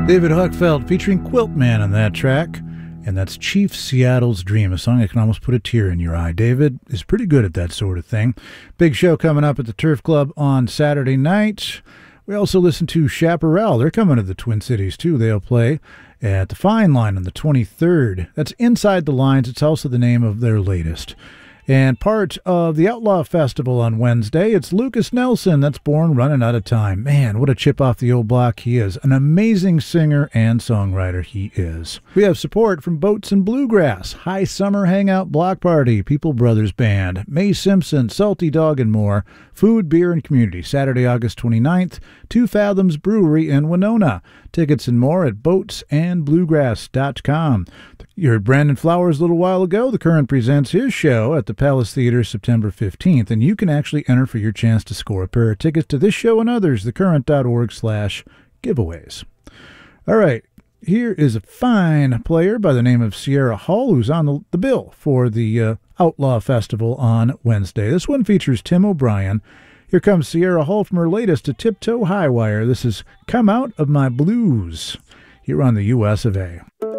David Huckfeld featuring Quilt Man on that track, and that's Chief Seattle's Dream, a song that can almost put a tear in your eye. David is pretty good at that sort of thing. Big show coming up at the Turf Club on Saturday night. We also listen to Chaparral. They're coming to the Twin Cities, too. They'll play at the Fine Line on the 23rd. That's Inside the Lines. It's also the name of their latest. And part of the Outlaw Festival on Wednesday, it's Lucas Nelson. That's Born Running Out of Time. Man, what a chip off the old block he is. An amazing singer and songwriter he is. We have support from Boats and Bluegrass, High Summer Hangout Block Party, People Brothers Band, May Simpson, Salty Dog and more, Food, Beer, and Community, Saturday, August 29th, Two Fathoms Brewery in Winona. Tickets and more at boatsandbluegrass.com. You heard Brandon Flowers a little while ago. The Current presents his show at the Palace Theater September 15th, and you can actually enter for your chance to score a pair of tickets to this show and others, thecurrent.org/giveaways. All right, here is a fine player by the name of Sierra Hull, who's on the bill for the Outlaw Festival on Wednesday. This one features Tim O'Brien. Here comes Sierra Hull from her latest, A Tiptoe High Wire. This is Come Out of My Blues, here on the US of A.